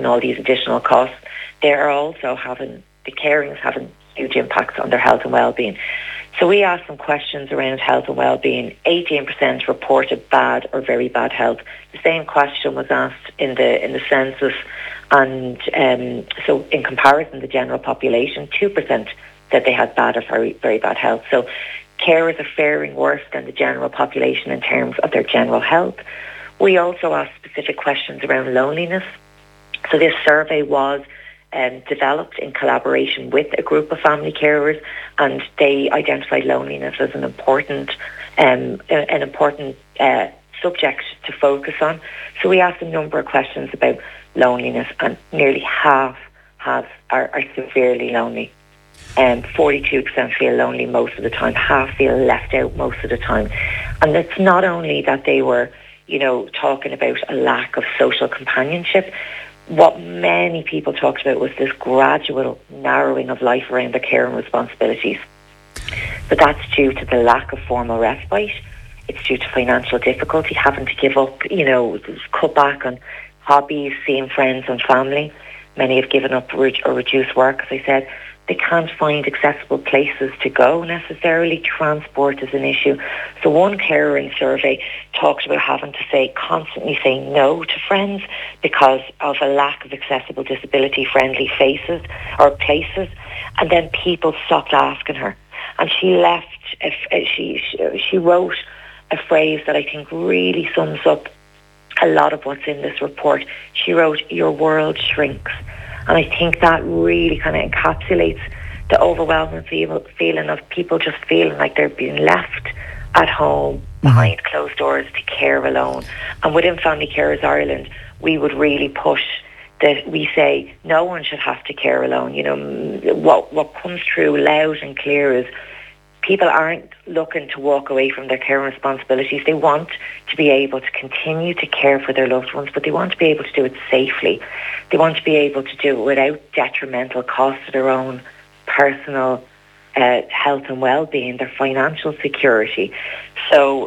and all these additional costs, the caring is having huge impacts on their health and well-being. So we asked them questions around health and well-being. 18% reported bad or very bad health. The same question was asked in the census, and so in comparison, the general population, 2% said they had bad or very, very bad health. So carers are faring worse than the general population in terms of their general health. We also asked specific questions around loneliness. So this survey was developed in collaboration with a group of family carers, and they identified loneliness as an important subject to focus on. So we asked a number of questions about loneliness, and nearly half are severely lonely. 42% feel lonely most of the time. Half feel left out most of the time. And it's not only that they were, talking about a lack of social companionship. What many people talked about was this gradual narrowing of life around their care and responsibilities. But that's due to the lack of formal respite. It's due to financial difficulty, having to give up, cut back on hobbies, seeing friends and family. Many have given up or reduced work, as I said. They can't find accessible places to go necessarily. Transport is an issue. So one caring survey talked about having to constantly say no to friends because of a lack of accessible disability-friendly faces or places. And then people stopped asking her. And she left, she wrote a phrase that I think really sums up a lot of what's in this report. She wrote, "Your world shrinks." And I think that really kind of encapsulates the overwhelming feeling of people just feeling like they're being left at home behind closed doors to care alone. And within Family Carers Ireland, we would really push that we say no one should have to care alone. What comes through loud and clear is people aren't looking to walk away from their care responsibilities. They want to be able to continue to care for their loved ones, but they want to be able to do it safely. They want to be able to do it without detrimental cost to their own personal health and well-being, their financial security. So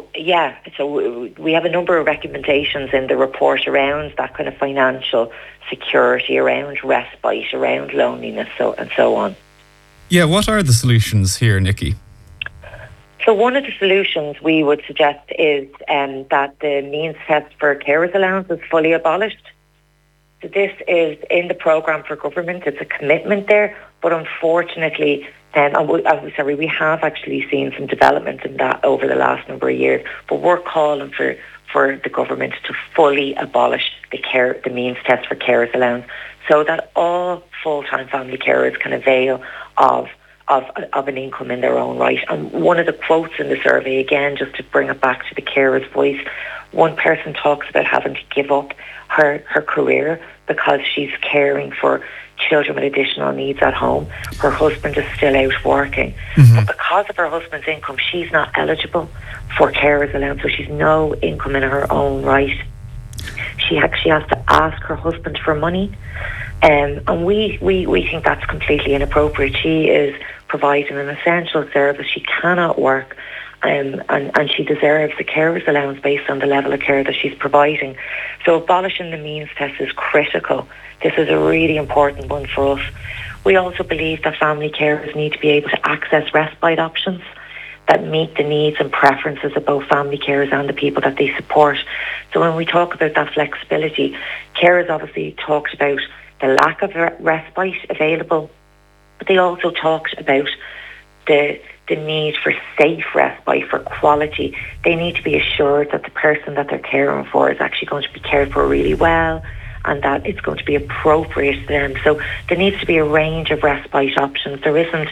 we have a number of recommendations in the report around that kind of financial security, around respite, around loneliness, and so on. Yeah, what are the solutions here, Nikki? So one of the solutions we would suggest is that the means test for carers allowance is fully abolished. So this is in the programme for government. It's a commitment there, but unfortunately, we have actually seen some development in that over the last number of years. But we're calling for the government to fully abolish the means test for carers allowance, so that all full-time family carers can avail of an income in their own right. And one of the quotes in the survey, again, just to bring it back to the carer's voice, one person talks about having to give up her career because she's caring for children with additional needs at home. Her husband is still out working. But because of her husband's income, she's not eligible for carers allowance, so she's no income in her own right. She actually has to ask her husband for money. And we think that's completely inappropriate. She is providing an essential service. She cannot work, and she deserves a carer's allowance based on the level of care that she's providing. So abolishing the means test is critical. This is a really important one for us. We also believe that family carers need to be able to access respite options that meet the needs and preferences of both family carers and the people that they support. So when we talk about that flexibility, carers obviously talked about the lack of respite available, but they also talked about the need for safe respite, for quality. They need to be assured that the person that they're caring for is actually going to be cared for really well, and that it's going to be appropriate to them. So there needs to be a range of respite options. There isn't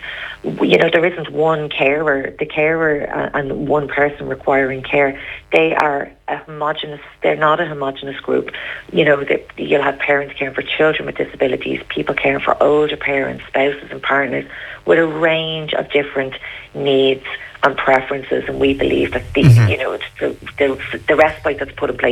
one carer, the carer and one person requiring care. They are they're not a homogenous group. You'll have parents caring for children with disabilities, people caring for older parents, spouses and partners with a range of different needs and preferences, and we believe that the respite that's put in place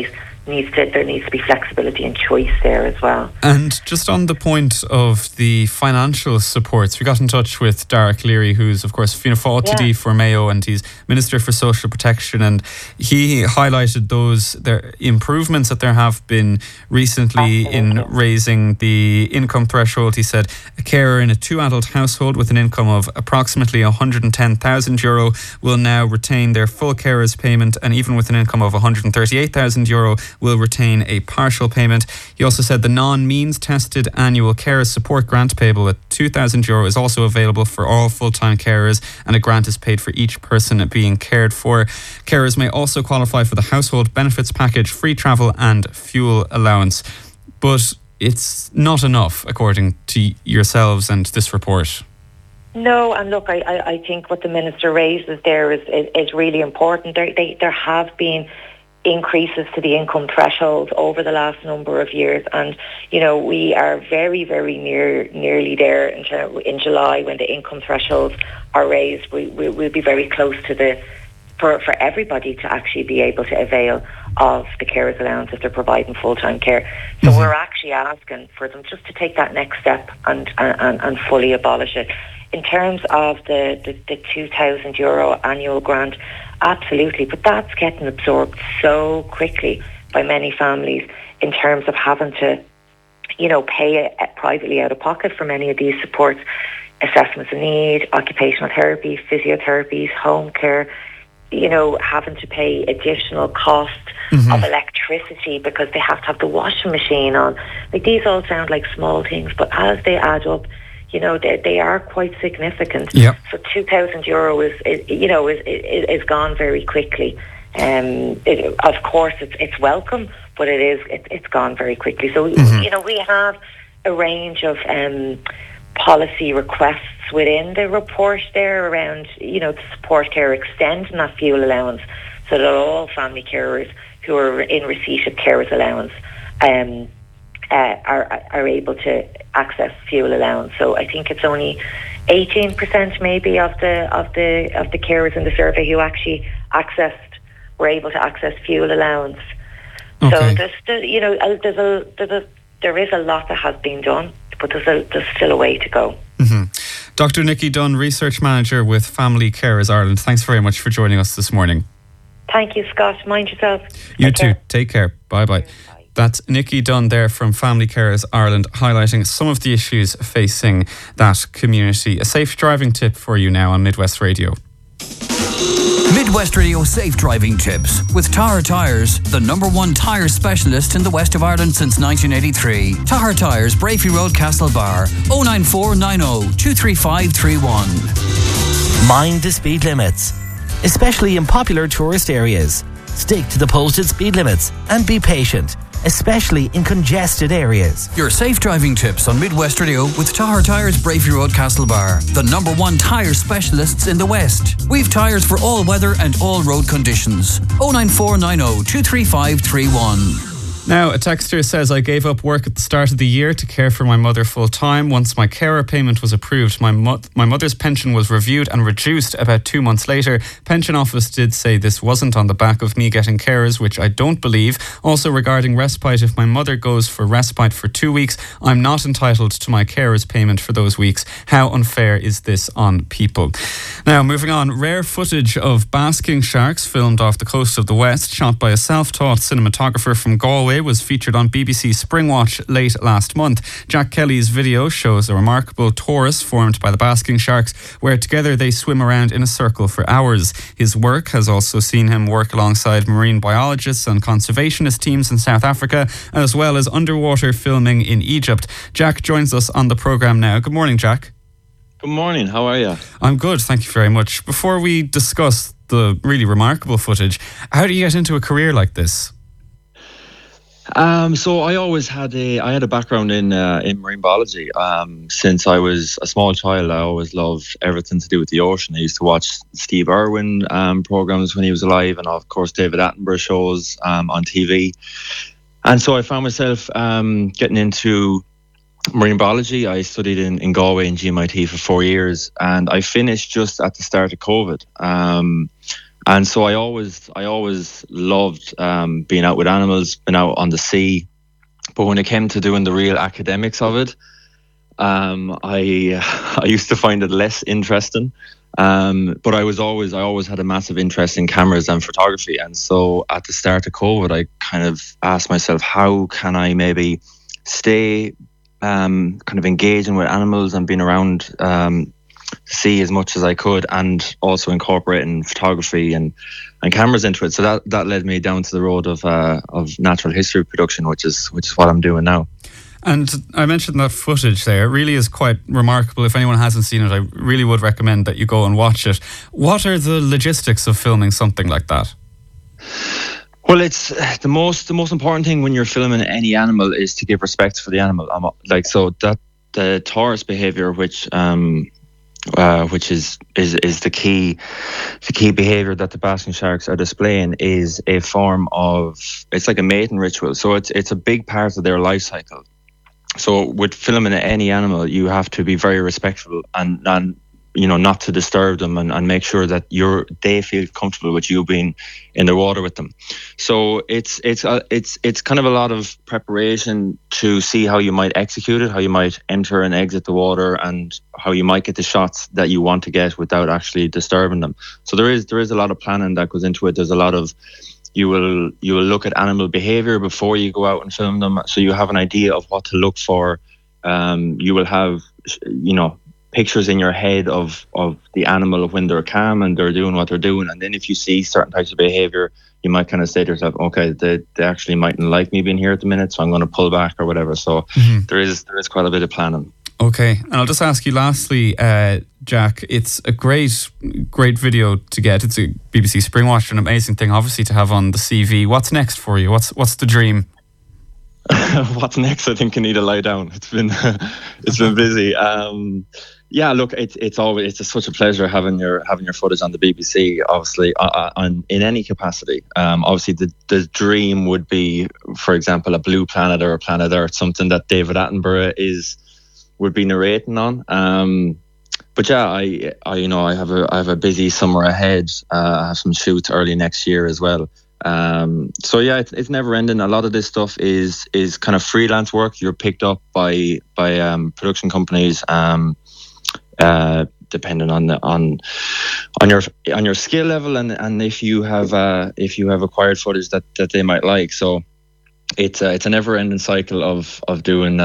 there needs to be flexibility and choice there as well. And just on the point of the financial supports, we got in touch with Dara Cleary, who's of course Fianna Fáil TD for Mayo, and he's Minister for Social Protection, and he highlighted their improvements that there have been recently in raising the income threshold. He said a carer in a 2-adult household with an income of approximately €110,000 will now retain their full carers payment, and even with an income of €138,000 will retain a partial payment. He also said the non-means tested annual carer support grant payable at €2,000 is also available for all full-time carers, and a grant is paid for each person being cared for. Carers may also qualify for the household benefits package, free travel and fuel allowance. But it's not enough, according to yourselves and this report. No, and look, I think what the Minister raises there is really important. There have been increases to the income threshold over the last number of years, and we are very, very nearly there in July when the income thresholds are raised. We'll be very close to for everybody to actually be able to avail of the carers allowance if they're providing full-time care. So we're actually asking for them just to take that next step and fully abolish it. In terms of the €2,000 annual grant, absolutely, but that's getting absorbed so quickly by many families in terms of having to, pay it privately out of pocket for many of these supports, assessments of need, occupational therapy, physiotherapies, home care, having to pay additional cost of electricity because they have to have the washing machine on. Like, these all sound like small things, but as they add up, they are quite significant. Yep. So €2,000 is gone very quickly. Of course, it's welcome, but it's gone very quickly. So we have a range of policy requests within the report there around to support care, extending that fuel allowance so that all family carers who are in receipt of carers allowance are able to access fuel allowance. So I think it's only 18% maybe of the carers in the survey who actually were able to access fuel allowance. Okay. So there is a lot that has been done, but there's still a way to go. Dr. Nikki Dunn, Research Manager with Family Carers Ireland, thanks very much for joining us this morning. Thank you, Scott. Mind yourself. You too. Take care. Bye-bye. That's Nikki Dunn there from Family Carers Ireland, highlighting some of the issues facing that community. A safe driving tip for you now on Midwest Radio. Midwest Radio Safe Driving Tips with Tahar Tyres, the #1 tyre specialist in the west of Ireland since 1983. Tahar Tyres, Brafey Road, Castlebar, 09490 23531. Mind the speed limits, especially in popular tourist areas. Stick to the posted speed limits and be patient, especially in congested areas. Your safe driving tips on Midwest Radio with Tahar Tyres, Brafey Road, Castlebar, the #1 tyre specialists in the West. We've tyres for all weather and all road conditions. 09490 23531. Now, a texter says, I gave up work at the start of the year to care for my mother full time. Once my carer payment was approved, my mother's pension was reviewed and reduced about 2 months later. Pension office did say this wasn't on the back of me getting carers, which I don't believe. Also regarding respite, if my mother goes for respite for 2 weeks, I'm not entitled to my carers payment for those weeks. How unfair is this on people? Now, moving on, rare footage of basking sharks filmed off the coast of the West, shot by a self-taught cinematographer from Galway, was featured on BBC Springwatch late last month. Jack Kelly's video shows a remarkable torus formed by the basking sharks, where together they swim around in a circle for hours. His work has also seen him work alongside marine biologists and conservationist teams in South Africa, as well as underwater filming in Egypt. Jack joins us on the programme now. Good morning, Jack. Good morning, how are you? I'm good, thank you very much. Before we discuss the really remarkable footage, how do you get into a career like this? So I always had a background in marine biology. Since I was a small child, I always loved everything to do with the ocean. I used to watch Steve Irwin programs when he was alive, and of course David Attenborough shows on TV. And so I found myself getting into marine biology. I studied in Galway and GMIT for 4 years, and I finished just at the start of COVID. And so I always loved being out with animals, being out on the sea. But when it came to doing the real academics of it, I used to find it less interesting. But I always had a massive interest in cameras and photography. And so at the start of COVID, I kind of asked myself, how can I maybe stay kind of engaging with animals and being around sea as much as I could, and also incorporating photography and cameras into it. So that led me down to the road of natural history production, which is what I'm doing now. And I mentioned that footage there. It really is quite remarkable. If anyone hasn't seen it, I really would recommend that you go and watch it. What are the logistics of filming something like that? Well, it's the most important thing when you're filming any animal is to give respect for the animal. So that the Taurus behavior, which is the key behavior that the basking sharks are displaying, is a form of, it's like a mating ritual. So it's a big part of their life cycle. So with filming any animal, you have to be very respectful and not to disturb them, and make sure that they feel comfortable with you being in the water with them. So it's kind of a lot of preparation to see how you might execute it, how you might enter and exit the water, and how you might get the shots that you want to get without actually disturbing them. So there is a lot of planning that goes into it. There's a lot of, you will look at animal behavior before you go out and film them, so you have an idea of what to look for. You will have pictures in your head of the animal when they're calm and they're doing what they're doing, and then if you see certain types of behavior, you might kind of say to yourself, okay, they actually mightn't like me being here at the minute, so I'm going to pull back or whatever. So there is quite a bit of planning. Okay, and I'll just ask you lastly, Jack, it's a great video to get. It's a BBC Springwatcher, an amazing thing obviously to have on the CV. What's next for you? What's the dream? What's next? I think I need to lie down. It's been busy. Yeah, look, it's such a pleasure having your footage on the BBC. Obviously, in any capacity. Obviously, the dream would be, for example, a Blue Planet or a Planet Earth, something that David Attenborough would be narrating on. But yeah, I have a busy summer ahead. I have some shoots early next year as well. So yeah, it's never ending. A lot of this stuff is kind of freelance work. You're picked up by production companies, depending on your skill level and if you have acquired footage that they might like. So it's a never ending cycle of doing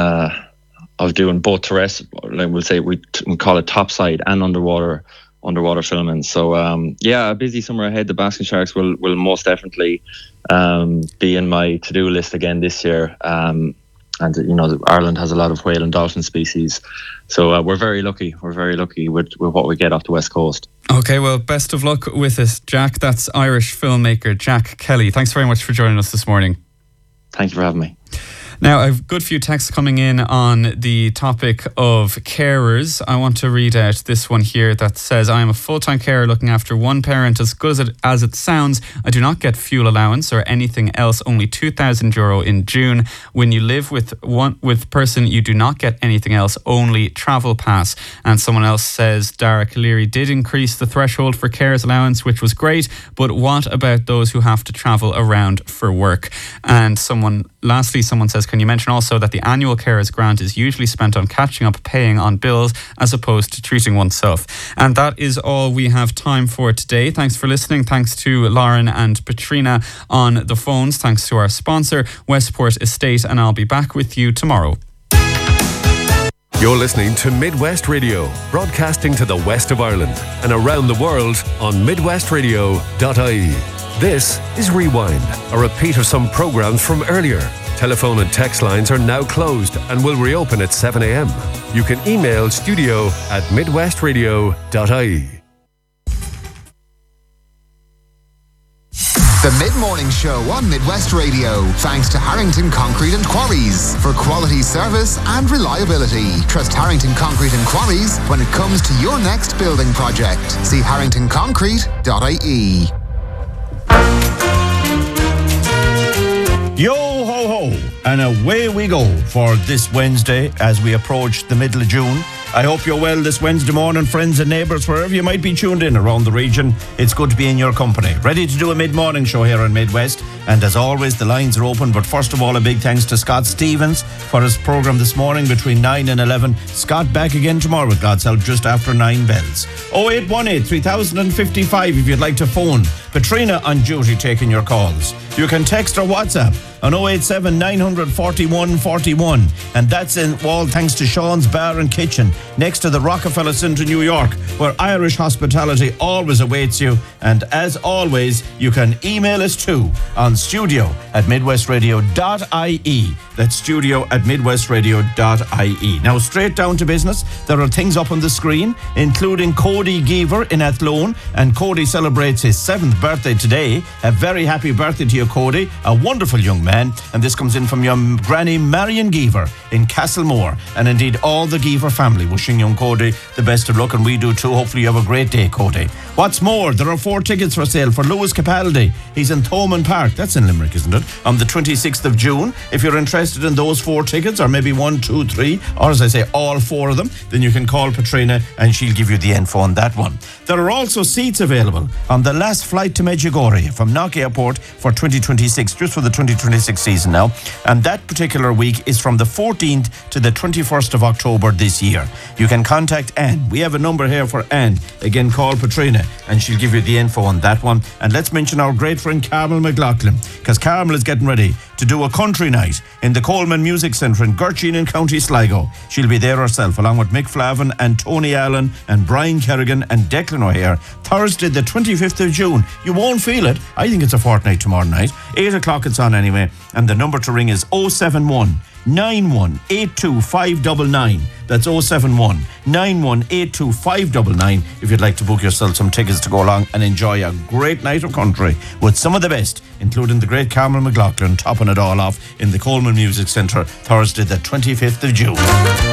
both terrestrial, like we'll say we call it topside and underwater filming. So a busy summer ahead. The basking sharks will most definitely be in my to-do list again this year. And Ireland has a lot of whale and dolphin species, so we're very lucky. We're very lucky with what we get off the west coast. Okay, well, best of luck with it, Jack. That's Irish filmmaker Jack Kelly. Thanks very much for joining us this morning. Thank you for having me. Now, I've a good few texts coming in on the topic of carers. I want to read out this one here that says, I am a full-time carer looking after one parent. As good as it sounds, I do not get fuel allowance or anything else, only €2,000 in June. When you live with person, you do not get anything else, only travel pass. And someone else says, Dara Cleary did increase the threshold for carers allowance, which was great, but what about those who have to travel around for work? And someone says, can you mention also that the annual carers grant is usually spent on catching up paying on bills as opposed to treating oneself? And that is all we have time for today. Thanks for listening. Thanks to Lauren and Patrina on the phones. Thanks to our sponsor, Westport Estate, and I'll be back with you tomorrow. You're listening to Midwest Radio, broadcasting to the west of Ireland and around the world on midwestradio.ie. This is Rewind, a repeat of some programmes from earlier. Telephone and text lines are now closed and will reopen at 7 a.m. You can email studio@midwestradio.ie. The Mid-Morning Show on Midwest Radio, thanks to Harrington Concrete and Quarries. For quality service and reliability, trust Harrington Concrete and Quarries when it comes to your next building project. See harringtonconcrete.ie. Yo ho ho, and away we go for this Wednesday as we approach the middle of June. I hope you're well this Wednesday morning, friends and neighbours, wherever you might be tuned in around the region. It's good to be in your company. Ready to do a mid-morning show here on Midwest. And as always, the lines are open. But first of all, a big thanks to Scott Stevens for his programme this morning between 9 and 11. Scott back again tomorrow with God's help just after 9 bells. 0818 3055 if you'd like to phone. Katrina on duty taking your calls. You can text or WhatsApp on 087 941 41. And that's all thanks to Sean's Bar and Kitchen next to the Rockefeller Centre, New York, where Irish hospitality always awaits you. And as always, you can email us too on studio@midwestradio.ie. That's studio@midwestradio.ie. Now, straight down to business. There are things up on the screen, including Cody Geaver in Athlone. And Cody celebrates his 7th birthday today. A very happy birthday to you, Cody. A wonderful young man. And this comes in from your granny, Marion Geaver, in Castlemore. And indeed, all the Geaver family wishing young Cody the best of luck. And we do too. Hopefully you have a great day, Cody. What's more, there are 4 tickets for sale for Lewis Capaldi. He's in Thomond Park. That's in Limerick, isn't it? On the 26th of June. If you're interested in those 4 tickets, or maybe 1, 2, 3, or as I say, all 4 of them, then you can call Katrina and she'll give you the info on that one. There are also seats available on the last flight to Medjugorje from Knock Airport for 2026, just for the 2026 season now. And that particular week is from the 14th to the 21st of October this year. You can contact Anne. We have a number here for Anne. Again, call Katrina and she'll give you the info on that one. And let's mention our great friend Carmel McLaughlin, because Carmel is getting ready to do a country night in the Coleman Music Centre in Gurchin in County Sligo. She'll be there herself, along with Mick Flavin and Tony Allen and Brian Kerrigan and Declan O'Hare, Thursday the 25th of June. You won't feel it. I think it's a fortnight tomorrow night. 8 o'clock it's on anyway. And the number to ring is 071 9182 599. That's 071 9182 599 if you'd like to book yourself some tickets to go along and enjoy a great night of country with some of the best, including the great Carmel McLaughlin topping it all off in the Coleman Music Centre Thursday the 25th of June.